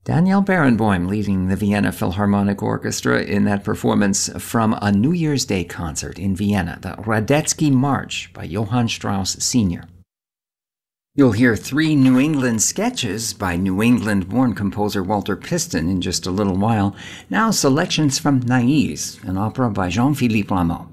Daniel Barenboim leading the Vienna Philharmonic Orchestra in that performance from a New Year's Day concert in Vienna, the Radetzky March by Johann Strauss Sr. You'll hear 3 New England sketches by New England-born composer Walter Piston in just a little while. Now, selections from Naiz, an opera by Jean-Philippe Rameau.